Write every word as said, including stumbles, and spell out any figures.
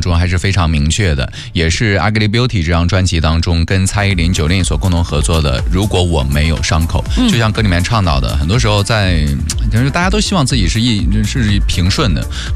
中还是非常明确的，也是 Ugly Beauty 这张专辑当中跟蔡依林、九令所共同合作的。如果我没有伤口， 嗯、 就像歌里面唱到的，很多时候在就是大家都希望自己是一是平顺的。